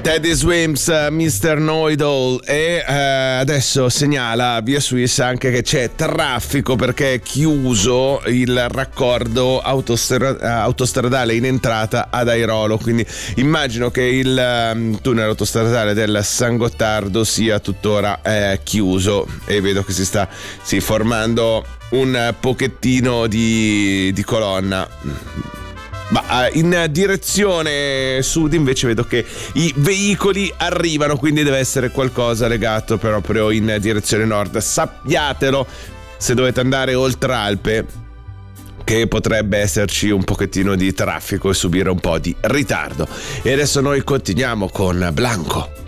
Teddy Swims, Mr. Know-It-All. E adesso segnala Via Swiss anche che c'è traffico perché è chiuso il raccordo autostradale in entrata ad Airolo, quindi immagino che il tunnel autostradale del San Gottardo sia tuttora chiuso e vedo che si sta formando un pochettino di colonna. Ma in direzione sud invece vedo che i veicoli arrivano, quindi deve essere qualcosa legato proprio in direzione nord. Sappiatelo se dovete andare oltre Alpe, che potrebbe esserci un pochettino di traffico e subire un po' di ritardo. E adesso noi continuiamo con Blanco.